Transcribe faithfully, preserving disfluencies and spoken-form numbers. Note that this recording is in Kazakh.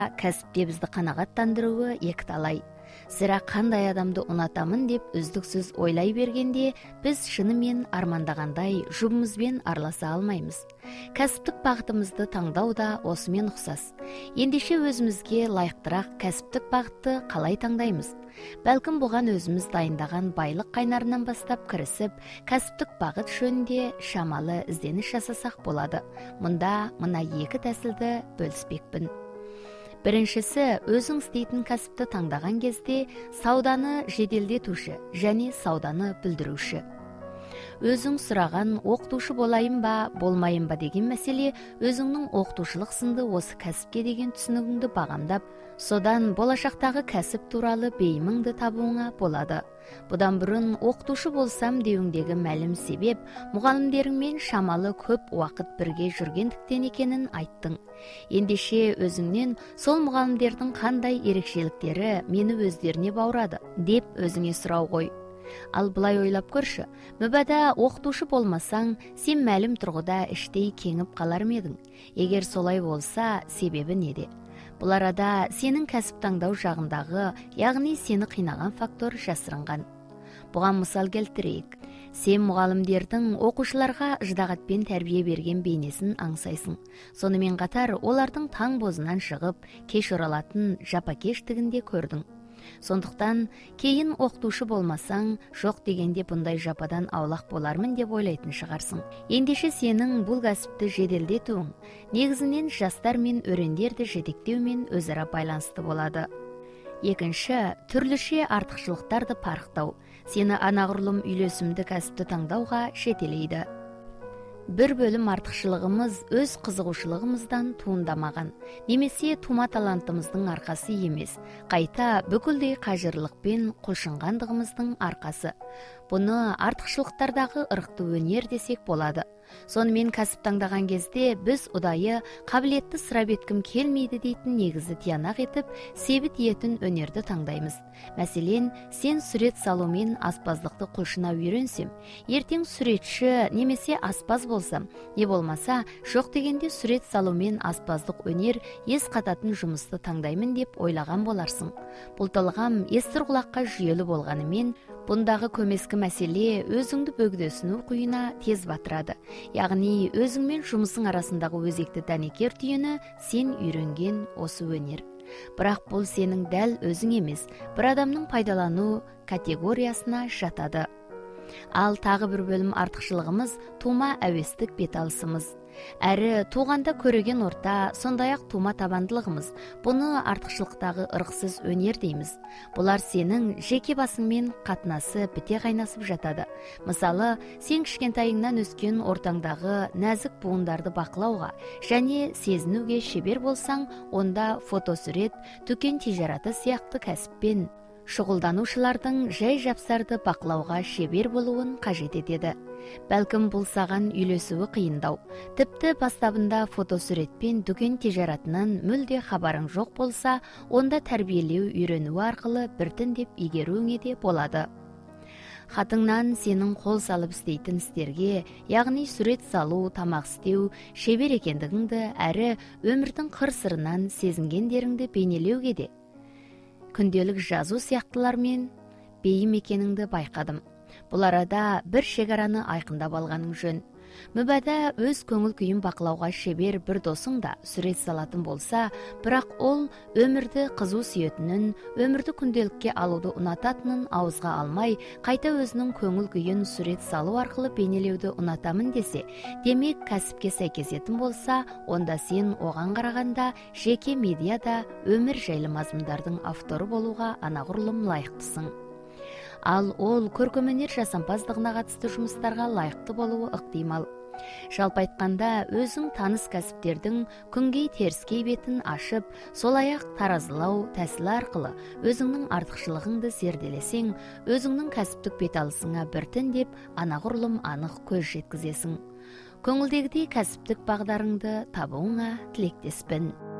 кәсіпте бізді қанағаттандыруы екіталай. Сірә қандай адамды ұнатамын деп үздіксіз ойлай бергенде, біз шынымен армандағандай жұбымызбен араласа алмаймыз. Кәсіптік бағытымызды таңдау да осымен ұқсас. Ендеше өзімізге лайықтырақ кәсіптік бағытты қалай таңдаймыз? Бәлкім бұған өзіміз дайындаған байлық қайнарынан бастап кірісіп, кәсіптік бағыт жөнінде шамалы ізденіс жасасақ болады. Мұнда мына екі тәсілді бөліспекпін. Біріншісі, өзің істейтін кәсіпті таңдаған кезде сауданы жеделдетуші және сауданы бүлдіруші. Өзің сұраған оқытушы болайын ба, болмайын ба деген мәселе өзіңнің оқытушылық сынды осы кәсіпке деген түсінігіңді бағамдап, содан болашақтағы кәсіп туралы бейіміңді табуыңа болады. Бұдан бұрын оқытушы болсам деуіңдегі мәлім себеп, мұғалімдеріңмен шамалы көп уақыт бірге жүргендіктен екенін айттың. Ендеше өзіңнен сол мұғалімдердің қандай ерекшеліктері мені өздеріне баурады деп өзіңе сұрау қой. Ал бұлай ойлап көрші, мүбәда оқытушы болмасаң, сен мәлім тұрғыда іштей кеңіп қалар медің. Егер солай болса, себебі неде? Бұл арада сенің кәсіп таңдау жағындағы, яғни сені қинаған фактор жасырынған. Бұған мысал келтірейік. Сен мұғалімдердің оқушыларға ждағатпен тәрбие берген бейнесін аңсайсың. Сонымен қатар олардың таң бозынан шығып, кеш оралатын жапакештігінде көрдің. Сондықтан кейін оқытушы болмасаң, жоқ дегенде бұндай жападан аулақ болармын деп ойлайтын шығарсың. Ендеше сенің бұл кәсіпті жеделдетуің негізінен жастар мен өрендерді жетектеумен өзара байланысты болады. Екінші, түрліше артықшылықтарды парықтау сені анағұрлым үйлесімді кәсіпті таңдауға жетелейді. Бір бөлім артықшылығымыз өз қызығушылығымыздан туындамаған, немесе тума талантымыздың арқасы емес, қайта бүкілдей қажырлықпен құлшынғандығымыздың арқасы. Бұны артықшылықтардағы ырықты өнер десек болады. Сонымен кәсіп таңдаған кезде біз ұдайы қабілетті сұрап еткім келмейді дейтін негізі тиянақ етіп, себет етін өнерді таңдаймыз. Мәселен, сен сурет салумен аспаздықты құлшына үйренсем, ертең суретші немесе аспаз болсам, не болмаса, жоқ дегенде сурет салумен аспаздық өнер ес қататын жұмысты таңдаймын деп ойлаған боларсың. Бұл талғам естір құлаққа жүйелі болғанымен, бұндағы көмескі мәселе өзіңді бөгдесіну құйына тез батырады. Яғни өзіңмен жұмысың арасындағы өзекті дәнекер түйіні сен үйренген осы өнер. Бірақ бұл сенің дәл өзің емес, бір адамның пайдалану категориясына жатады. Ал тағы бір бөлім артықшылығымыз тума әуестік беталысымыз. Әрі туғанда көреген орта, сондай-ақ тума табандылығымыз. Бұны артықшылықтағы ырықсыз өнер дейміз. Бұлар сенің жеке басыңмен қатынасы біте қайнасып жатады. Мысалы, сен кішкентайыңнан өскен ортаңдағы нәзік буындарды бақылауға және сезінуге шебер болсаң, онда фотосурет, дүкен тижараты сияқты кәсіппен шұғылданушылардың жай жапсарды бақылауға шебер болуын қажет етеді. Бәлкім бұл саған үйлесуі қиындау. Тіпті бастабында фотосуретпен дүкен тижаратынан мүлде хабарың жоқ болса, онда тәрбиелеу үйренуі арқылы біртіндеп игеруіңе де болады. Хатыңнан сенің қол салып істейтін істерге, яғни сурет салу, тамақ істеу, шебер екендігіңді әрі өмірдің қыр-сырынан сезінгендеріңді бейнелеуге де күнделік жазу сияқтылармен бейім екеніңді байқадым. Бұл арада бір шекараны айқындап алғаның жөн. Мүбәда өз көңіл күйін бақылауға шебер бір досың да сурет салатын болса, бірақ ол өмірді қызу сүйетінін, өмірді күнделікке алуды ұнататынын ауызға алмай, қайта өзінің көңіл күйін сурет салу арқылы бейнелеуді ұнатамын десе, демек кәсіпке сәйкесетін болса, онда сен оған қарағанда жеке медиада өмір жайлы мазмұндардың авторы болуға анағұрлым лайықтысың. Ал ол көркемөнер жасампаздығына қатысты жұмыстарға лайықты болуы ықтимал. Жалпы айтқанда, өзің таныс кәсіптердің күнгей теріскей бетін ашып, солай-ақ таразылау тәсілі арқылы өзіңнің артықшылығыңды зерделесең, өзіңнің кәсіптік беталысыңа біртіндеп анағұрлым анық көз жеткізесің. Көңілдегідей кәсіптік бағдарыңды табуыңа тілектеспін.